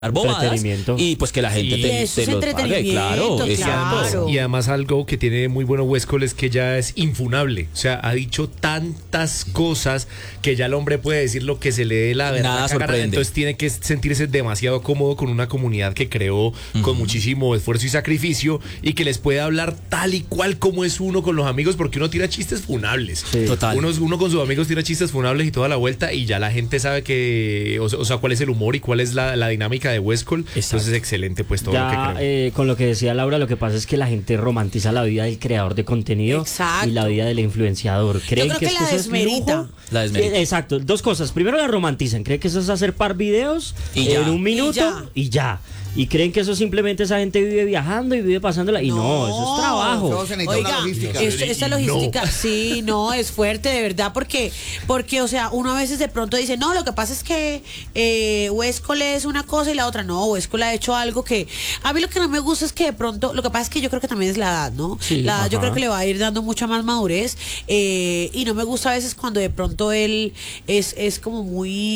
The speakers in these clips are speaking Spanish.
bobadas y pues que la gente te los pague, claro, y además algo que tiene muy bueno Westcol es que ya es infunable, o sea, ha dicho tantas cosas que ya el hombre puede decir lo que se le dé la verdad, entonces tiene que sentirse demasiado cómodo con una comunidad que creó con muchísimo esfuerzo y sacrificio y que les puede hablar tal y cual como es uno con los amigos, porque uno tira chistes funables, total. Uno con sus amigos tira chistes funables y toda la vuelta y ya la gente sabe que, o sea, cuál es el humor y cuál es la dinámica de Westcol. Entonces es excelente pues todo ya, lo que creo. Con lo que decía Laura, lo que pasa es que la gente romantiza la vida del creador de contenido y la vida del influenciador. Creen Yo creo que la desmerita. La desmerita. Exacto, dos cosas. Primero la romantizan, creen que eso es hacer par videos en un minuto y ya. Y creen que eso simplemente esa gente vive viajando y vive pasándola. Y no, eso es trabajo. Oiga, esta logística, sí, no, es fuerte, de verdad, porque, o sea, uno a veces de pronto dice, no, lo que pasa es que Westcol es una cosa y la otra. No, Westcol ha hecho algo que... A mí lo que no me gusta es que de pronto, lo que pasa es que yo creo que también es la edad, ¿no? Sí, la edad yo creo que le va a ir dando mucha más madurez. Y no me gusta a veces cuando de pronto él es como muy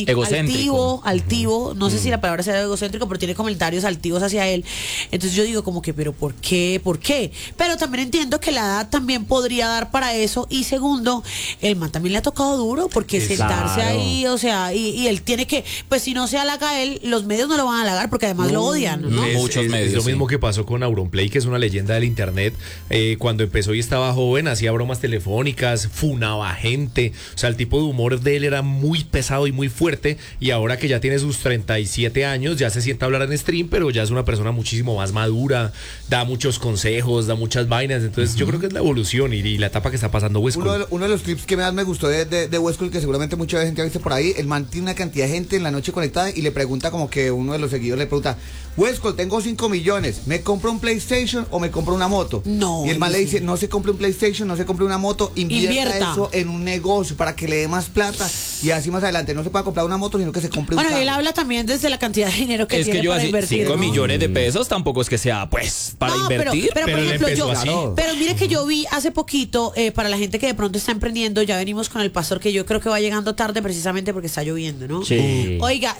altivo. No sé si la palabra sea egocéntrico, pero tiene comentarios altivos hacia él. Entonces yo digo como que, pero ¿por qué? Pero también entiendo que la edad también podría dar para eso. Y segundo, el man también le ha tocado duro, porque sentarse ahí, o sea, y él tiene que, pues si no se halaga él, los medios no lo van a halagar porque además lo odian, ¿no? Muchos medios. Es lo mismo que pasó con Auronplay, que es una leyenda del internet. Cuando empezó y estaba joven, hacía bromas telefónicas, funaba gente. O sea, el tipo de humor de él era muy pesado y muy fuerte. Y ahora que ya tiene sus 37 años, ya se sienta a hablar en stream, pero ya es una persona muchísimo más madura, da muchos consejos, da muchas vainas. Entonces yo creo que es la evolución y la etapa que está pasando Westcol. Uno de los clips que más me gustó de Westcol, que seguramente mucha gente ha visto por ahí, el man tiene una cantidad de gente en la noche conectada y le pregunta, como que uno de los seguidores le pregunta: Westcol, tengo 5 millones, ¿me compro un PlayStation o me compro una moto? No. Y el man le dice: no se compre un PlayStation, no se compre una moto, invierta eso en un negocio para que le dé más plata y así más adelante no se pueda comprar una moto, sino que se compre un carro. Él habla también desde la cantidad de dinero que tiene para invertir. 5 millones de pesos tampoco es que sea pues para invertir. Pero por ejemplo, pero mire que yo vi hace poquito, para la gente que de pronto está emprendiendo, ya venimos con el pastor, que yo creo que va llegando tarde precisamente porque está lloviendo, ¿no? Sí. Oiga,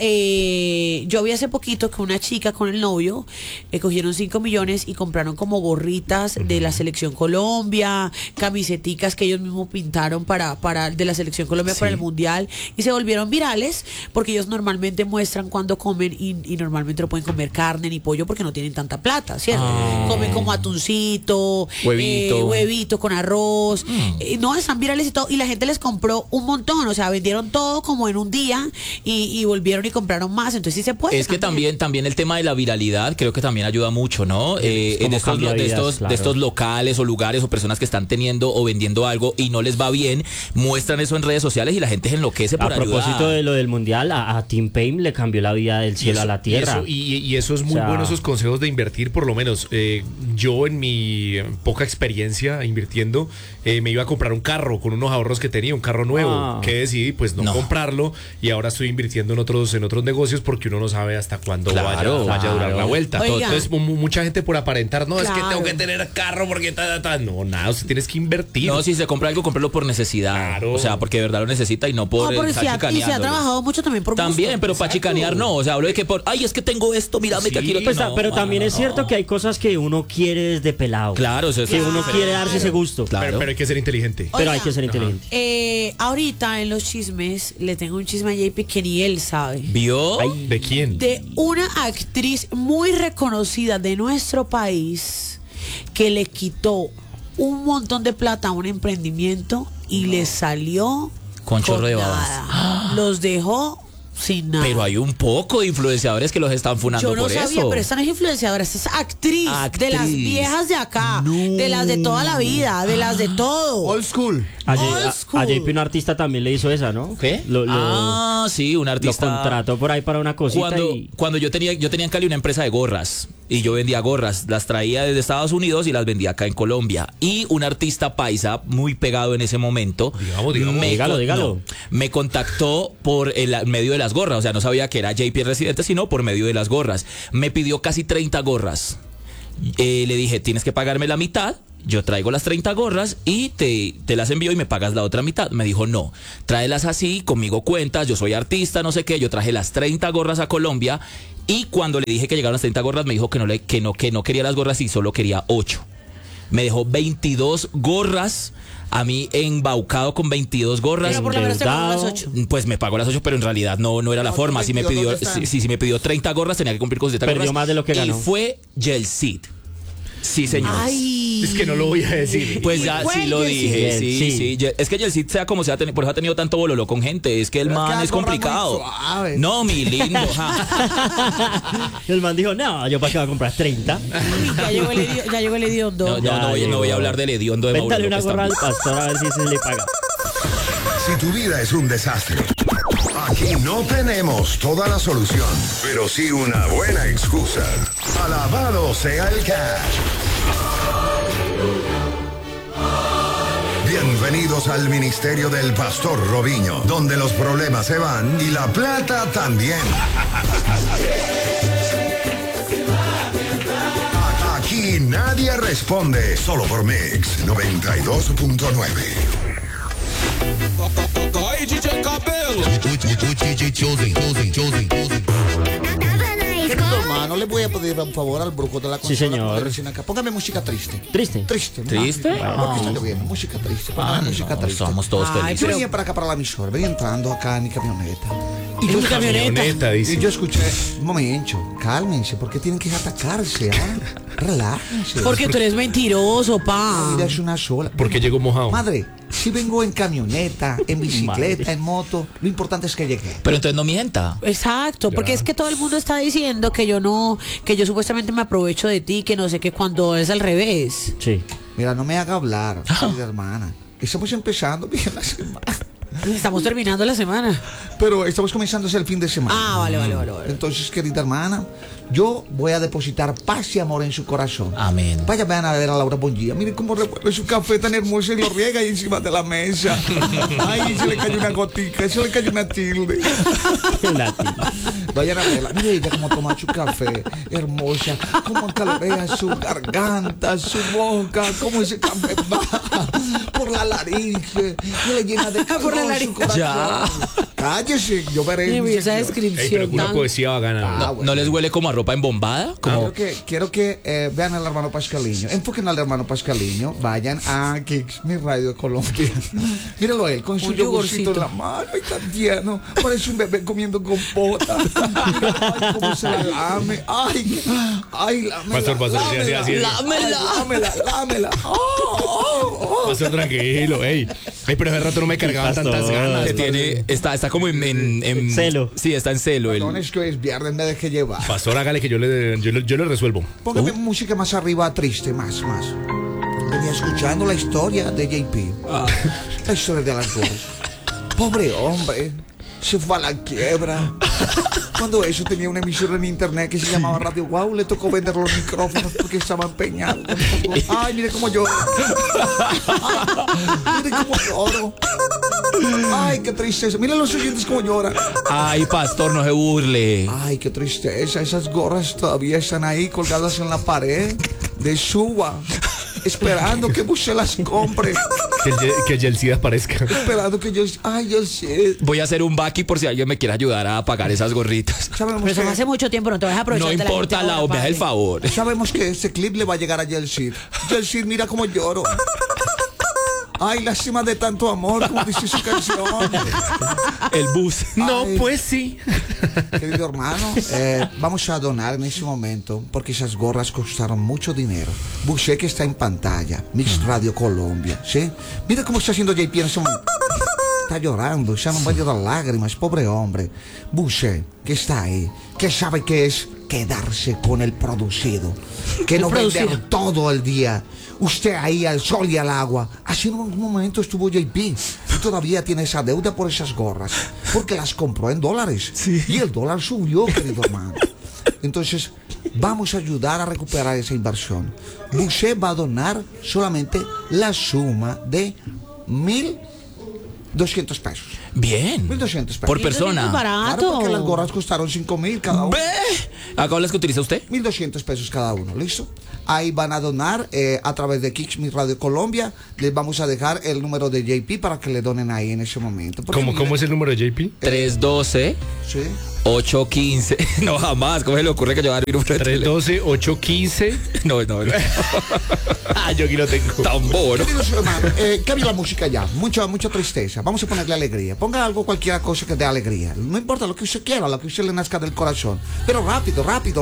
yo vi hace poquito que una chica con el novio cogieron 5 millones y compraron como gorritas de la Selección Colombia, camiseticas que ellos mismos pintaron para de la Selección Colombia para el Mundial, y se volvieron virales porque ellos normalmente muestran cuando comen y normalmente no pueden comer carne ni pollo porque no tienen tanta plata, ¿cierto? Comen como atuncito, huevito con arroz, no, están virales y todo, y la gente les compró un montón, o sea, vendieron todo como en un día y volvieron y compraron más, entonces sí se puede. Es que también el tema de la viralidad creo que también ayuda mucho, ¿no? En estos locales o lugares o personas que están teniendo o vendiendo algo y no les va bien, muestran eso en redes sociales y la gente se enloquece por ayudar. A propósito de lo del mundial, a Tim Payne le cambió la vida del cielo a la tierra. Y eso es muy bueno, esos consejos de invertir, por lo menos. Yo en mi poca experiencia invirtiendo, me iba a comprar un carro con unos ahorros que tenía, un carro nuevo, que decidí pues no comprarlo, y ahora estoy invirtiendo en otros negocios porque uno no sabe hasta cuándo vaya a durar la vuelta. Entonces mucha gente por aparentar, no, es que tengo que tener carro porque no, nada, usted tienes que invertir. No, si se compra algo, cómpralo por necesidad, o sea, porque de verdad lo necesita y no por estar chicaneando. Y se ha trabajado mucho también por gusto. También, pero para chicanear no, o sea, hablo de que es que tengo esto, mírame que aquí lo tengo. Pero también es cierto que hay cosas que uno quiere desde pelado. Claro, que uno quiere darse ese gusto. Pero hay que ser inteligente. Pero hay que ser inteligente. Ahorita en los chismes le tengo un chisme a JP que ni él sabe. ¿Vio? ¿De quién? De una actriz muy reconocida de nuestro país que le quitó un montón de plata a un emprendimiento y le salió con chorro de babas. Los dejó sin nada. Pero hay un poco de influenciadores que los están funando por eso. Yo no sabía, pero esta no es influenciadora, esta es actriz. De las viejas de acá, de las de toda la vida, de las de todo. Old school. A JP, un artista, también le hizo esa, ¿no? ¿Qué? Sí, un artista. Lo contrató por ahí para una cosita. Cuando yo tenía en Cali una empresa de gorras y yo vendía gorras, las traía desde Estados Unidos y las vendía acá en Colombia. Y un artista paisa muy pegado en ese momento, dígalo. Me contactó por el medio de las gorras, o sea, no sabía que era JP Residente, sino por medio de las gorras. Me pidió casi 30 gorras. Le dije, tienes que pagarme la mitad. Yo traigo las 30 gorras y te las envío y me pagas la otra mitad. Me dijo, no, tráelas así, conmigo cuentas, yo soy artista, no sé qué. Yo traje las 30 gorras a Colombia Y cuando le dije que llegaron las 30 gorras, me dijo que no quería las gorras y solo quería 8. Me dejó 22 gorras. A mí embaucado con 22 gorras. Pero por lo menos te pagó las 8. Pues me pagó las 8, pero en realidad no era la forma. Si me pidió 30 gorras, tenía que cumplir con 30 gorras. Perdió más de lo que ganó. Y fue Gelseed. Sí, señor. Ay. Es que no lo voy a decir. Pues ya sí lo dije. Sí. Es que Gelseed, sea como sea, por eso ha tenido tanto bololo con gente. Es que el man es complicado. No, mi lindo. El man dijo, no, yo para qué voy a comprar 30. Ya llegó el hediondo. No voy a hablar del hediondo de Mauro Véntale una López gorra al tampoco. pastor a ver si se le paga. Si tu vida es un desastre, aquí no tenemos toda la solución, pero sí una buena excusa. Alabado sea el cash. Bienvenidos al ministerio del Pastor Robinho, donde los problemas se van y la plata también. Aquí nadie responde, solo por Mix 92.9. No le voy a pedir un favor al brujo de la consola. Sí, señor. Acá. Póngame música triste. ¿Triste? Triste. ¿Triste? Porque está lloviendo. Música triste. Póngame música triste. Somos todos Ay, felices. Yo venía para acá, para la emisora. Venía entrando acá en mi camioneta. ¿Y tu camioneta? Dice. Y yo escuché, un momento, cálmense, ¿por qué tienen que atacarse? Relájense. Porque tú eres mentiroso, pa. La vida es una sola. Porque llegó mojado. Madre, si vengo en camioneta, en bicicleta, en moto, lo importante es que llegué. Pero entonces no mienta. Exacto, porque es que todo el mundo está diciendo que yo supuestamente me aprovecho de ti, que no sé qué, cuando es al revés. Sí. Mira, no me haga hablar, querida hermana. Estamos empezando bien la semana. Estamos terminando la semana. Pero estamos comenzando el fin de semana. Ah, vale. Entonces, querida hermana, yo voy a depositar paz y amor en su corazón. Amén. Vaya, vean a ver a Laura Bonjía. Mire cómo revuelve su café tan hermoso y lo riega ahí encima de la mesa. Ay, se le cayó una gotica, se le cayó una tilde. Vayan a verla. Mire ella cómo toma su café. Hermosa. Cómo calorea su garganta, su boca. Cómo ese café va por la laringe. Y le llena de calor Por la su laringe. corazón. Ya. Cállese, yo veré. Esa Ey, pero descripción alguna tan... poesía va a ganar. ¿No les huele como a ropa embombada? Como... Quiero que vean al hermano Pascaliño. Enfoquen al hermano Pascaliño. Vayan a Kicks, mi radio de Colombia. Míralo a él con su Un yogurcito yogurcito. en la mano. Ay, tan tierno. Parece un bebé comiendo compota. Ay, cómo se la lame. Ay, lámela. Pastor, sí, así. Lámela. Pastor, tranquilo, ey. Pero hace rato no me cargaban Pastor. tantas ganas. Está como en Celo. Sí, está en celo. Perdón, es que es viernes, me deje llevar. Pastor, hágale que yo le resuelvo. Póngame música más arriba, triste, más. Venía escuchando la historia de JP. La historia de las dos. Pobre hombre. Se fue a la quiebra. Cuando eso tenía una emisora en internet que se llamaba Radio Wow, le tocó vender los micrófonos porque estaba empeñado. Ay, mire cómo lloro. Mire cómo lloro. Ay, qué tristeza. Miren los oyentes cómo lloran. Ay, pastor, no se burle. Ay, qué tristeza. Esas gorras todavía están ahí colgadas en la pared de Suba. Esperando que Bush se las compre. Que Gelseed aparezca. Esperando que yo... Ay, yo sé. Voy a hacer un baki por si alguien me quiere ayudar a pagar esas gorritas. Sabemos Pero eso que, hace mucho tiempo, no te vas a aprovechar No de la importa, gente la ahora, me hace el padre. favor. sabemos que este clip le va a llegar a Gelseed. Gelseed, mira cómo lloro. Ay, lástima de tanto amor, como dice su canción. El bus. No, Ay. pues sí. Querido hermano, vamos a donar en ese momento porque esas gorras costaron mucho dinero. Busé que está en pantalla, Mix Radio Colombia, ¿sí? Mira cómo está haciendo JP en ese momento. Está llorando, se han bañado lágrimas, pobre hombre. Busé, que está ahí, que sabe que es quedarse con el producido, que no vender todo el día. Usted ahí al sol y al agua. Así en un momento estuvo JP y todavía tiene esa deuda por esas gorras, porque las compró en dólares. Y el dólar subió, querido hermano. Entonces, vamos a ayudar a recuperar esa inversión. Usted va a donar solamente la suma de 1,200 pesos. Bien. 1,200 pesos. Por Eso persona. es barato. Claro, porque las gorras costaron 5,000 cada una. Ve. ¿A cuál es que utiliza usted? 1.200 pesos cada uno, ¿listo? Ahí van a donar a través de Kicks Mi Radio Colombia. Les vamos a dejar el número de JP para que le donen ahí en ese momento. ¿Cómo es el número de JP? 312. Sí. 815. No, jamás. ¿Cómo se le ocurre que yo voy a dar mi número de teléfono? 312-815. No. Yo aquí lo tengo. Tan bueno. Queridos hermanos, cambia la música ya. Mucha tristeza. Vamos a ponerle alegría. Ponga algo, cualquier cosa que dé alegría. No importa lo que usted quiera, lo que usted le nazca del corazón. Pero rápido.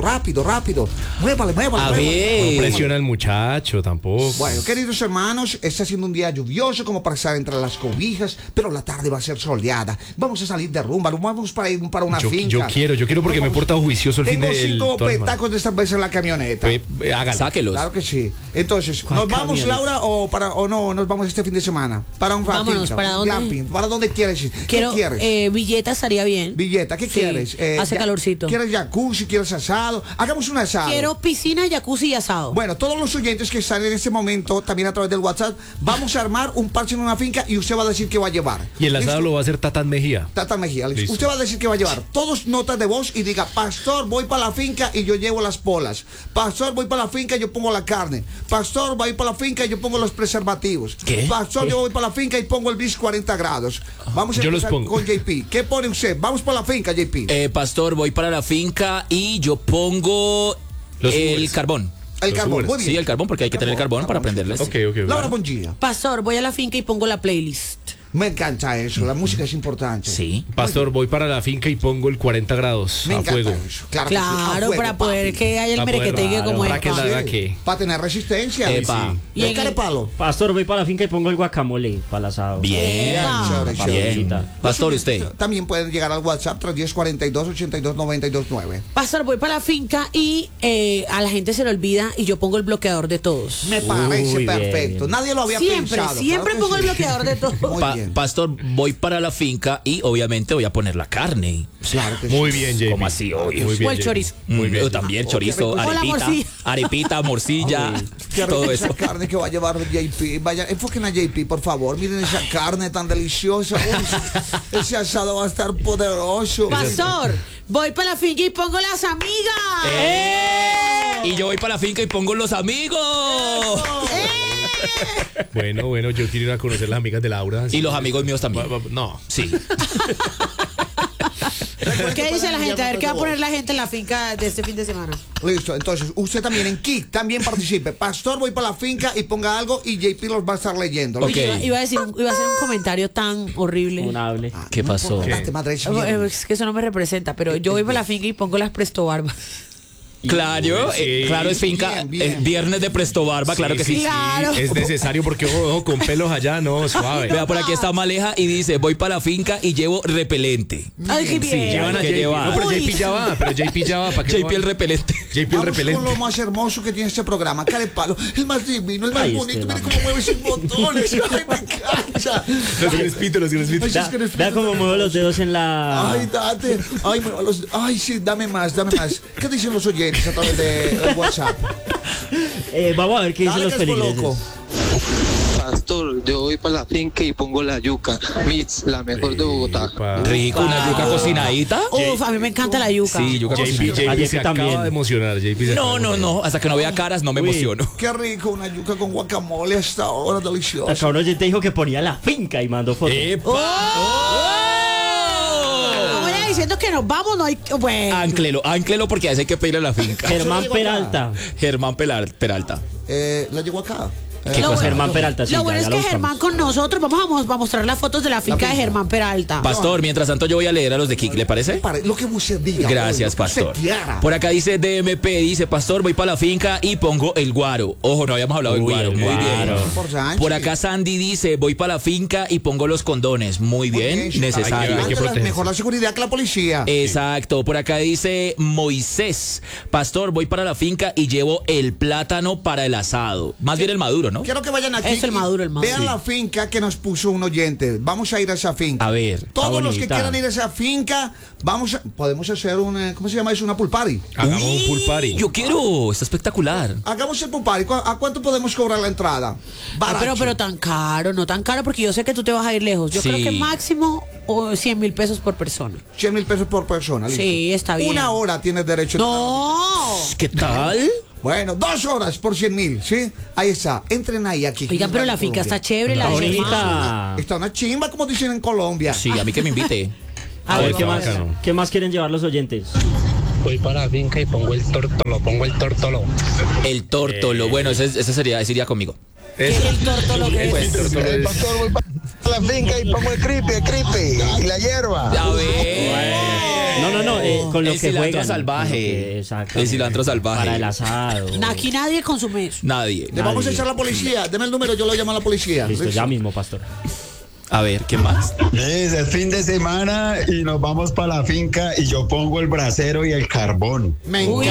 Muévale. A ver. No presiona al muchacho tampoco. Bueno, queridos hermanos, está siendo un día lluvioso como para estar entre las cobijas, pero la tarde va a ser soleada. Vamos a salir de rumba, vamos para una finca. Yo quiero porque me he portado juicioso el fin de Tengo 5 petacos de cerveza en la camioneta. Hágalo. Sáquelos. Claro que sí. Entonces, ¿nos vamos, Laura, o no nos vamos este fin de semana? Para un Vámonos, finca, ¿para un dónde? glamping. ¿Para dónde quieres ir? Quiero, ¿Qué quieres? Villeta estaría bien. Villeta, ¿qué Sí, quieres? hace calorcito. ¿Quieres jacuzzi? ¿Quieres asado? Hagamos un asado. Quiero piscina, jacuzzi y asado. Bueno, todos los oyentes que están en este momento, también a través del WhatsApp, vamos a armar un parche en una finca y usted va a decir qué va a llevar. Y el asado ¿Listo? lo va a hacer Tatán Mejía. Tata Mejía, ¿listo? Listo. Usted va a decir que va a llevar todos notas de voz y diga, pastor, voy para la finca y yo llevo las polas. Pastor, voy para la finca y yo pongo la carne. Pastor, voy para la finca y yo pongo los preservativos. ¿Qué? Pastor, yo voy para la finca y pongo el bis 40 grados. Vamos a Yo los empezar pongo. con JP. ¿Qué pone usted? Vamos para la finca, JP. Pastor, voy para la finca y yo pongo Los el Ubers. carbón. El los carbón, Ubers. muy bien. Sí, el carbón, porque hay que tener el carbón para prenderles. Ok. Laura Bongia. Pastor, voy a la finca y pongo la playlist. Me encanta eso, la música es importante. Sí. Pastor, voy para la finca y pongo el 40 grados Me a encanta fuego. eso. Claro, que sí, a Claro, fuego, para poder papi. que haya el Para poder, merequetegue claro, como para es. que la verdad que... Para tener resistencia. Epa. Y Y el en- carepalo. Pastor, voy para la finca y pongo el guacamole para el asado. Bien. Chévere, Bien. chévere. Pastor, usted. También pueden llegar al WhatsApp 310-42-82-92-9. Pastor, voy para la finca y a la gente se le olvida y yo pongo el bloqueador de todos. Me parece Uy, bien, perfecto. bien. Nadie lo había Siempre pensado. siempre claro que pongo el sí. bloqueador de todos. Muy bien. Pastor, voy para la finca y obviamente voy a poner la carne. Claro que sí. Muy bien, JP. ¿Cómo así, obvio? Muy bien, O el JP. chorizo. Muy bien. También Oh, chorizo, qué rico. O la arepita, morcilla. arepita, morcilla, Qué todo rica eso. esa carne que va a llevar JP. Vaya, enfoquen a JP, por favor. Miren esa carne tan deliciosa. Uy, ese asado va a estar poderoso. Pastor, voy para la finca y pongo las amigas. Y yo voy para la finca y pongo los amigos. Bueno, yo quiero ir a conocer las amigas de Laura. Y los amigos míos también. No. Sí. ¿Qué dice la gente? A ver, ¿qué va a poner la gente en la finca de este fin de semana? Listo, entonces usted también en Kik también participe. Pastor, voy para la finca y ponga algo y JP los va a estar leyendo. Ok. ¿Listo? Iba a hacer un comentario tan horrible. Funable. ¿Qué pasó? Date, madre, es bien. Es que eso no me representa, pero yo voy para la finca y pongo las presto barbas. Claro, Sí. claro, es finca. Bien, bien. Es viernes de Presto Barba, claro que sí. Claro. Es necesario porque ojo, con pelos allá, no, suave. Vea, por aquí está Maleja y dice, voy para la finca y llevo repelente. Ay, qué bien. Llevan a que JP. llevar. No, pero Uy. JP ya va. ¿Para qué JP el no van? repelente. JP el Vamos repelente. con lo más hermoso que tiene este programa, Carepalo. El más divino, el más Ay, bonito. este Mire man. cómo mueve sus botones. Ay, me encanta. Los crespitos. Ay, sí, es que eres- Vea cómo muevo los dedos en la... Ay, date. Ay, ay, sí, dame más. ¿Qué dicen los oyentes a través de WhatsApp? Vamos a ver qué dicen Dale, los que es loco. feligreses. Pastor, yo voy para la finca y pongo la yuca. Mix, la mejor de Bogotá. Rico, una yuca cocinadita. Uf, a mí me encanta la yuca. Sí, yuca cocinadita. JP Ayer se también. acaba de emocionar. JP se acaba de No, hasta que no vea caras no me Uy. emociono. Qué rico, una yuca con guacamole hasta ahora, delicioso. Acá un oyente dijo que ponía la finca y mandó fotos. No vaya diciendo que nos vamos, no hay. Bueno. Ánclelo porque a ese hay que pedirle a la finca. Germán Eso digo acá. Peralta. Germán Peralta. La llegó acá. ¿Qué Lo cosa? bueno- Germán Peralta, sí. Lo ya, bueno ya es lo que buscamos. Germán con nosotros vamos a mostrar las fotos de la finca de Germán Peralta. Pastor, mientras tanto yo voy a leer a los de Kik, ¿le parece? Lo que usted diga. Gracias, lo que usted Pastor. quiera. Por acá dice DMP, dice, Pastor, voy para la finca y pongo el guaro. Ojo, no habíamos hablado del Uy, guaro. el Muy guaro. bien. Por Sánchez. Por acá Sandy dice, voy para la finca y pongo los condones. Muy bien, sí, necesario. hay que protegerse. Mejor la seguridad que la policía. Exacto, por acá dice Moisés, Pastor, voy para la finca y llevo el plátano para el asado. Más bien el maduro, ¿no? Quiero que vayan aquí. Es el maduro, el maduro. Vean la finca que nos puso un oyente. Vamos a ir a esa finca. A ver. Todos los que bonita. quieran ir a esa finca, podemos hacer una, ¿cómo se llama eso? Una pool party. Hagamos un pool party. Yo quiero, está espectacular. Hagamos el pool party. ¿A cuánto podemos cobrar la entrada? Ah, Baracho. pero tan caro, no tan caro, porque yo sé que tú te vas a ir lejos. Yo Sí. creo que máximo 100.000 pesos por persona. 100.000 pesos por persona. ¿Listo? Sí, está bien. Una hora tienes derecho. No. ¿Qué tal? Bueno, 2 horas por 100.000, ¿sí? Ahí está. Entren ahí aquí. Oigan, pero la finca está chévere, la bonita. Está una chimba, como dicen en Colombia. Sí, a mí que me invite. A ver, ¿qué más quieren llevar los oyentes? Voy para la finca y pongo el tórtolo. El tórtolo. Bueno, ese iría conmigo. ¿Qué es el tórtolo que es? Pastor, voy para la finca y pongo el creepy y la hierba. A ver. No, con lo el que cilantro juegan. salvaje. Exacto. El cilantro salvaje. Para el asado. Aquí nadie consume eso. Nadie. Le vamos a echar a la policía. Deme el número, yo lo llamo a la policía. Listo, ya mismo, pastor. A ver, ¿qué más? Es el fin de semana y nos vamos para la finca y yo pongo el brasero y el carbón. Me Uy,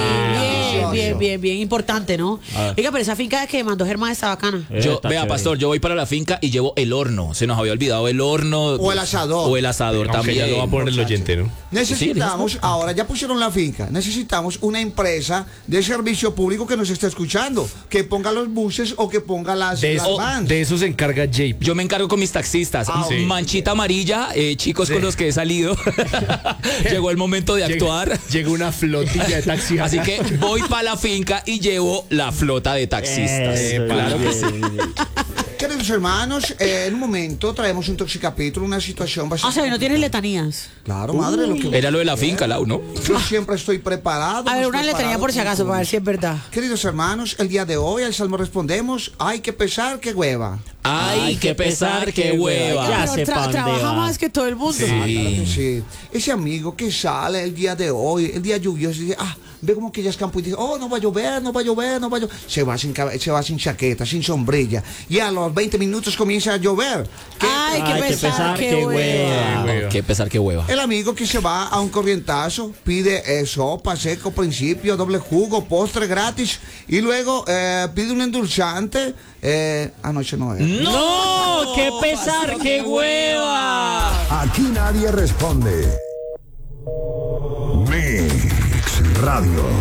encanta. bien importante, ¿no? Oiga, pero esa finca que mandó Germán está bacana. Está Vea, chévere. pastor, yo voy para la finca y llevo el horno. Se nos había olvidado el horno. O el asador. O el asador Aunque también. ya lo va a poner el oyente, ¿no? Necesitamos, ahora ya pusieron la finca, necesitamos una empresa de servicio público que nos esté escuchando, que ponga los buses o que ponga las vans. De eso se encarga JP. Yo me encargo con mis taxistas. sí. Manchita amarilla, chicos con los que he salido. Llegó el momento de actuar. Llega una flotilla de taxis. Así que voy para la finca y llevo la flota de taxistas. Claro que sí. Queridos hermanos, en un momento traemos un toxicapítulo, una situación bastante... O sea, no tienes letanías. Claro, madre, lo que... Era lo de la finca, Lau, ¿no? Yo siempre estoy preparado. A ver, más una letanía preparado por si que acaso, nunca. para ver si es verdad. Queridos hermanos, el día de hoy al salmo respondemos, hay que pesar que hueva. Ay, qué pesar, qué hueva. Ya Pero sé pa' dónde trabaja va. más que todo el mundo. Sí. Ese amigo que sale el día de hoy, el día lluvioso, dice, ve como que ya es campo y dice, no va a llover, no va a llover. Se va sin chaqueta, sin sombrilla. Y a los 20 minutos comienza a llover. Ay, qué pesar, qué hueva. Qué pesar, qué hueva. El amigo que se va a un corrientazo pide sopa, seco, principio, doble jugo, postre gratis y luego pide un endulzante. Anoche no era. ¡No! ¡Qué pesar, qué hueva! Aquí nadie responde. Mix Radio.